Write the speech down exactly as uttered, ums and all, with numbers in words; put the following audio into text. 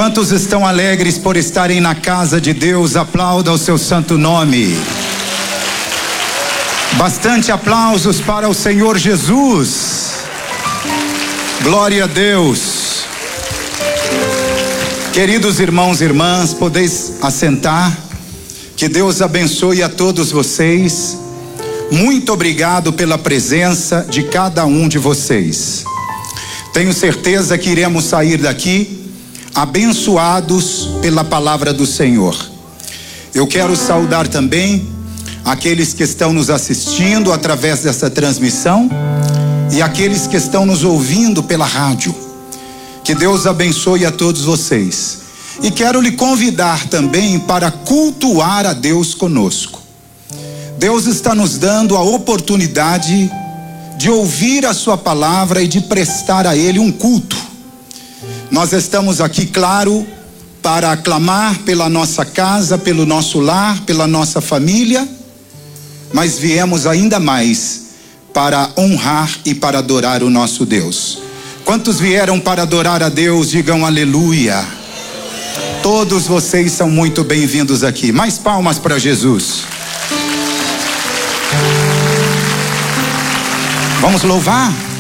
Quantos estão alegres por estarem na casa de Deus? Aplauda o seu santo nome. Bastante aplausos para o Senhor Jesus. Glória a Deus. Queridos irmãos e irmãs, podeis assentar. Que Deus abençoe a todos vocês. Muito obrigado pela presença de cada um de vocês. Tenho certeza que iremos sair daqui abençoados pela palavra do Senhor. Eu quero saudar também aqueles que estão nos assistindo através dessa transmissão e aqueles que estão nos ouvindo pela rádio. Que Deus abençoe a todos vocês. E quero lhe convidar também para cultuar a Deus conosco. Deus está nos dando a oportunidade de ouvir a sua palavra e de prestar a Ele um culto. Nós estamos aqui, claro, para aclamar pela nossa casa, pelo nosso lar, pela nossa família, mas viemos ainda mais para honrar e para adorar o nosso Deus. Quantos vieram para adorar a Deus? Digam aleluia. Todos vocês são muito bem-vindos aqui. Mais palmas para Jesus. Vamos louvar?